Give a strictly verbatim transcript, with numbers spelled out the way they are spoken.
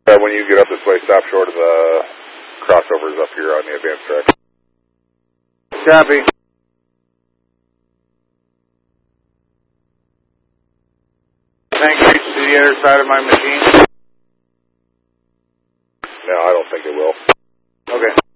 Uh, when you get up this way, stop short of the crossovers up here on the advanced track. Copy. Tank reach to the other side of my machine? No, I don't think it will. Okay.